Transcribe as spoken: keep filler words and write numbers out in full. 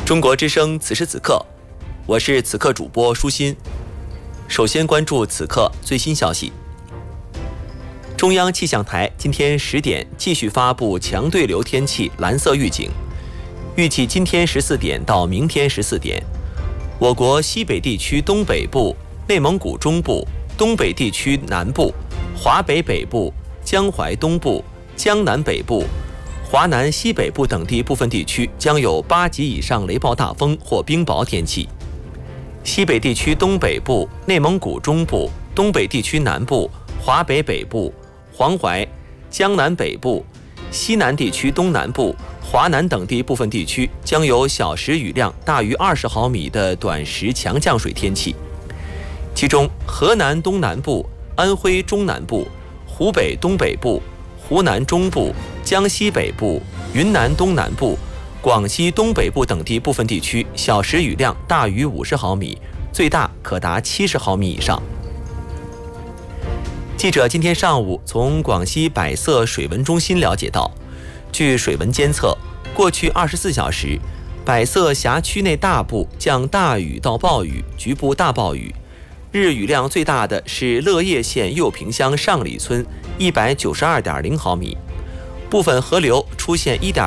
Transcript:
中国之声此时此刻，我是此刻主播舒心。首先关注此刻最新消息。中央气象台今天十点继续发布强对流天气蓝色预警，预计今天十四点到明天十四点，我国西北地区东北部、内蒙古中部、东北地区南部、华北北部、江淮东部、江南北部、华南西北部等地部分地区将有八级以上雷暴大风或冰雹天气。西北地区东北部、内蒙古中部、东北地区南部、华北北部、黄淮、江南北部、西南地区东南部、华南等地部分地区将有小时雨量大于二十毫米的短时强降水天气。其中，河南东南部、安徽中南部、湖北东北部、湖南中部、江西北部、云南东南部、广西东北部等地部分地区小时雨量大于五十毫米，最大可达七十毫米以上。记者今天上午从广西百色水文中心了解到，据水文监测，过去二十四小时，百色辖区内大部降大雨到暴雨，局部大暴雨。日雨量最大的是乐业县右坪乡上里村一百九十二点零毫米，部分河流出现一点